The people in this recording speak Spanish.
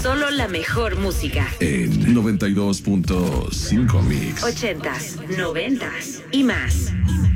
Solo la mejor música. En 92.5 Mix. 80s, 90s y más.